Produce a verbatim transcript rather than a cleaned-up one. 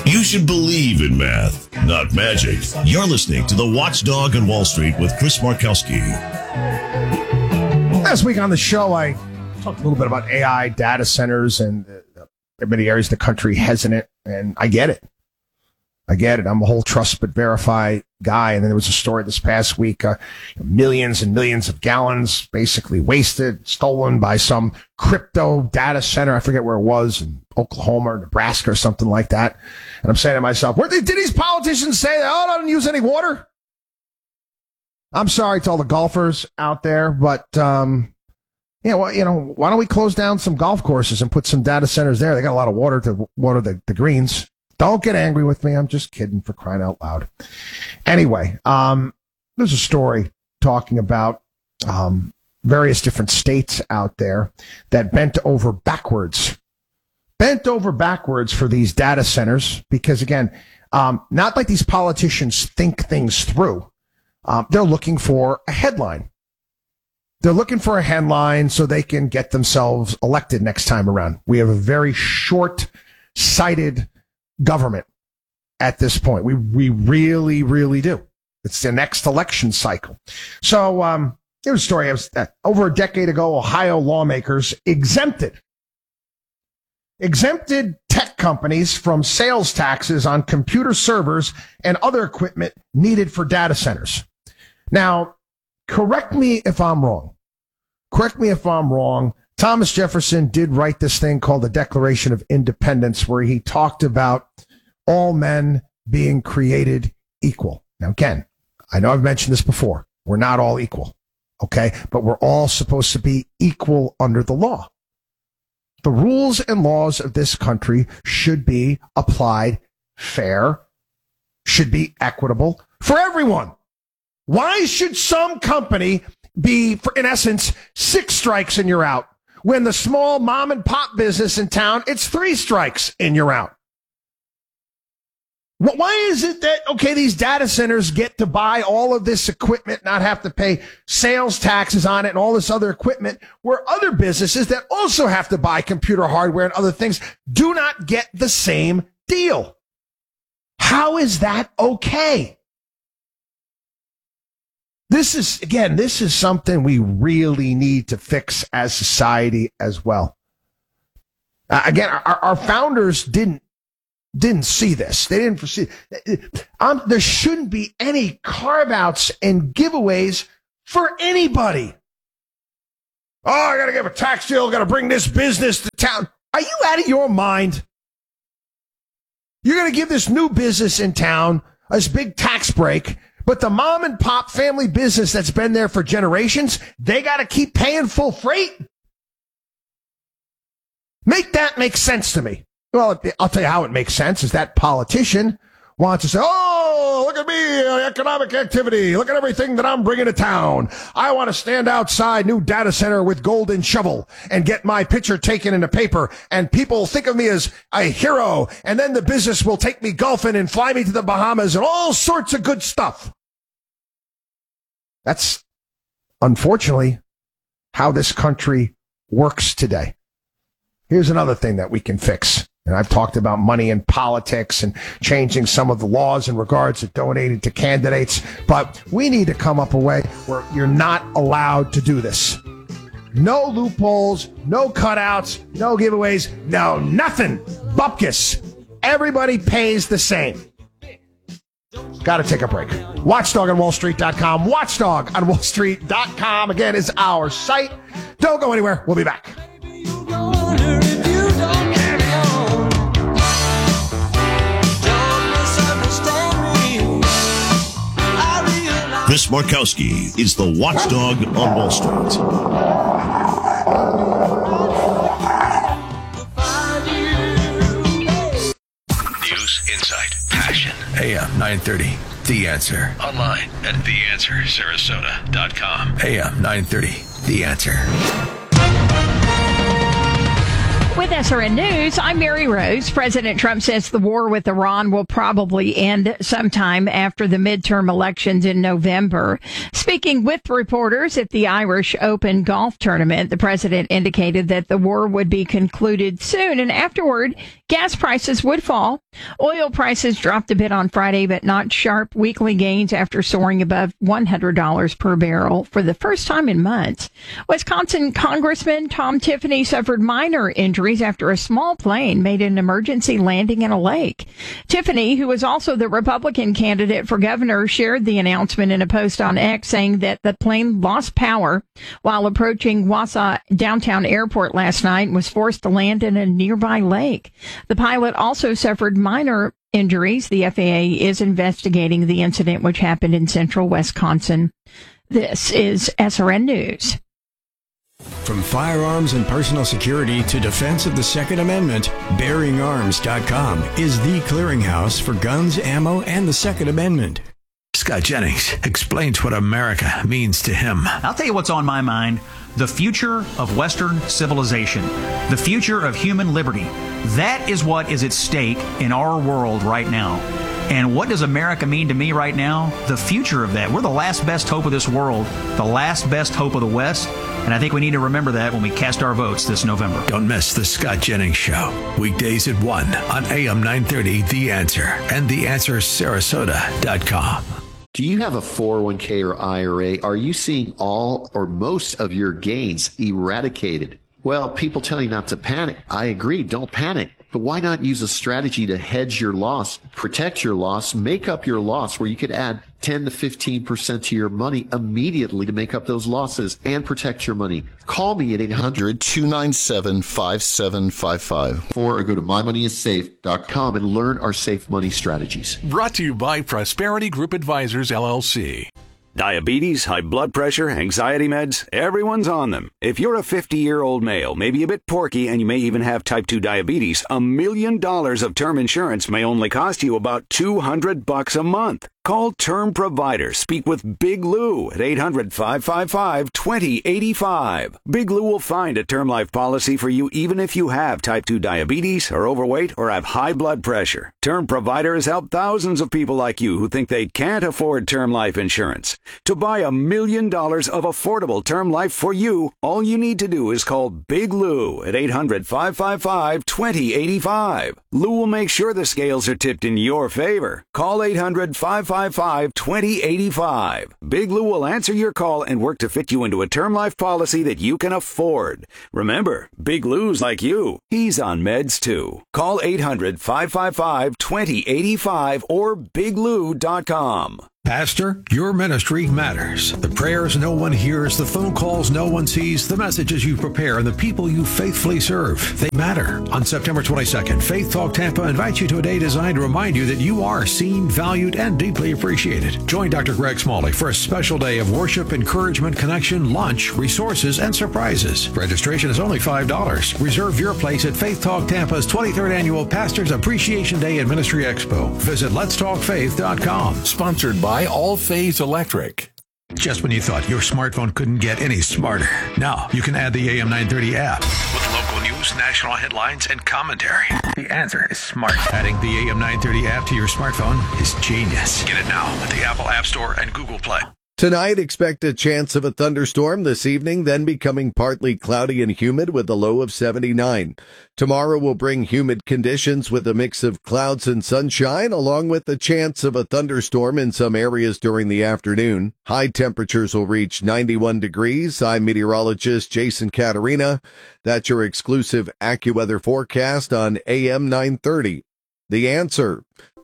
You should believe in math, not magic. You're listening to The Watchdog on Wall Street with Chris Markowski. Last week on the show, I talked a little bit about A I, data centers, and uh, many areas of the country hesitant, and I get it. I get it. I'm a whole trust but verify guy. And then there was a story this past week, uh, millions and millions of gallons basically wasted, stolen by some crypto data center. I forget where it was, in Oklahoma or Nebraska or something like that. And I'm saying to myself, where did, did these politicians say that, oh, I don't use any water? I'm sorry to all the golfers out there, but, um, yeah, well, you know, why don't we close down some golf courses and put some data centers there? They got a lot of water to water the, the greens. Don't get angry with me. I'm just kidding, for crying out loud. Anyway, um, there's a story talking about um, various different states out there that bent over backwards. Bent over backwards for these data centers because, again, um, not like these politicians think things through. Um, they're looking for a headline. They're looking for a headline so they can get themselves elected next time around. We have a very short-sighted government at this point. We we really, really do. It's the next election cycle. So um, there was a story. Was, uh, over a decade ago, Ohio lawmakers exempted exempted tech companies from sales taxes on computer servers and other equipment needed for data centers. Now, correct me if I'm wrong. Correct me if I'm wrong. Thomas Jefferson did write this thing called the Declaration of Independence, where he talked about all men being created equal. Now, again, I know I've mentioned this before. We're not all equal, okay? But we're all supposed to be equal under the law. The rules and laws of this country should be applied fair, should be equitable for everyone. Why should some company be, for, in essence, six strikes and you're out? When the small mom and pop business in town, it's three strikes and you're out. Why is it that, okay, these data centers get to buy all of this equipment, not have to pay sales taxes on it and all this other equipment, where other businesses that also have to buy computer hardware and other things do not get the same deal? How is that okay? This is, again, this is something we really need to fix as society as well. Uh, again, our, our founders didn't didn't see this. They didn't foresee. Um, there shouldn't be any carve-outs and giveaways for anybody. Oh, I got to give a tax deal. Got to bring this business to town. Are you out of your mind? You're going to give this new business in town this big tax break, but the mom and pop family business that's been there for generations, they got to keep paying full freight? Make that make sense to me. Well, I'll tell you how it makes sense is that politician wants to say, oh, look at me, economic activity. Look at everything that I'm bringing to town. I want to stand outside new data center with golden shovel and get my picture taken in the paper. And people think of me as a hero. And then the business will take me golfing and fly me to the Bahamas and all sorts of good stuff. That's, unfortunately, how this country works today. Here's another thing that we can fix. And I've talked about money in politics and changing some of the laws in regards to donating to candidates. But we need to come up a way where you're not allowed to do this. No loopholes, no cutouts, no giveaways, no nothing. Bupkis. Everybody pays the same. Got to take a break. Watchdog on Wall Street dot com. Watchdog on Wall Street dot com, again, is our site. Don't go anywhere. We'll be back. Chris Markowski is the Watchdog on Wall Street. News, insight, passion. A M nine thirty, The Answer. Online at the answer sarasota dot com. A M nine thirty, The Answer. With S R N News, I'm Mary Rose. President Trump says the war with Iran will probably end sometime after the midterm elections in November. Speaking with reporters at the Irish Open golf tournament, the president indicated that the war would be concluded soon, and afterward, gas prices would fall. Oil prices dropped a bit on Friday, but not sharp weekly gains after soaring above one hundred dollars per barrel for the first time in months. Wisconsin Congressman Tom Tiffany suffered minor injuries after a small plane made an emergency landing in a lake. Tiffany, who was also the Republican candidate for governor, shared the announcement in a post on X, saying that the plane lost power while approaching Wausau downtown airport last night and was forced to land in a nearby lake. The pilot also suffered minor injuries. The F A A is investigating the incident, which happened in central Wisconsin. This is S R N News. From firearms and personal security to defense of the Second Amendment, Bearing Arms dot com is the clearinghouse for guns, ammo, and the Second Amendment. Scott Jennings explains what America means to him. I'll tell you what's on my mind. The future of Western civilization. The future of human liberty. That is what is at stake in our world right now. And what does America mean to me right now? The future of that. We're the last best hope of this world, the last best hope of the West, and I think we need to remember that when we cast our votes this November. Don't miss the Scott Jennings Show, weekdays at one on A M nine thirty, The Answer, and the answer sarasota dot com. Do you have a four oh one k or I R A? Are you seeing all or most of your gains eradicated? Well, people tell you not to panic. I agree, don't panic. But why not use a strategy to hedge your loss, protect your loss, make up your loss, where you could add ten to fifteen percent to your money immediately to make up those losses and protect your money? Call me at eight hundred, two nine seven, five seven five five or go to my money is safe dot com and learn our safe money strategies. Brought to you by Prosperity Group Advisors, L L C. Diabetes, high blood pressure, anxiety meds, everyone's on them. If you're a fifty-year-old male, maybe a bit porky, and you may even have type two diabetes, a million dollars of term insurance may only cost you about two hundred bucks a month. Call Term Provider. Speak with Big Lou at eight hundred, five five five, two zero eight five. Big Lou will find a term life policy for you even if you have type two diabetes, are overweight, or have high blood pressure. Term Provider has helped thousands of people like you who think they can't afford term life insurance. To buy a million dollars of affordable term life for you, all you need to do is call Big Lou at eight hundred, five five five, two zero eight five. Lou will make sure the scales are tipped in your favor. Call eight hundred, five five five, two zero eight five. Big Lou will answer your call and work to fit you into a term life policy that you can afford. Remember, Big Lou's like you. He's on meds too. Call eight hundred, five five five, two zero eight five or big lou dot com. Pastor, your ministry matters. The prayers no one hears, the phone calls no one sees, the messages you prepare, and the people you faithfully serve, they matter. On September twenty-second, Faith Talk Tampa invites you to a day designed to remind you that you are seen, valued, and deeply appreciated. Join Doctor Greg Smalley for a special day of worship, encouragement, connection, lunch, resources, and surprises. Registration is only five dollars. Reserve your place at Faith Talk Tampa's twenty-third Annual Pastors Appreciation Day and Ministry Expo. Visit lets talk faith dot com. Sponsored by All Phase Electric. Just when you thought your smartphone couldn't get any smarter, now you can add the A M nine thirty app. With local news, national headlines, and commentary. The answer is smart. Adding the A M nine thirty app to your smartphone is genius. Get it now at the Apple App Store and Google Play. Tonight, expect a chance of a thunderstorm this evening, then becoming partly cloudy and humid with a low of seventy-nine. Tomorrow will bring humid conditions with a mix of clouds and sunshine, along with the chance of a thunderstorm in some areas during the afternoon. High temperatures will reach ninety-one degrees. I'm meteorologist Jason Caterina. That's your exclusive AccuWeather forecast on A M nine thirty. The Answer.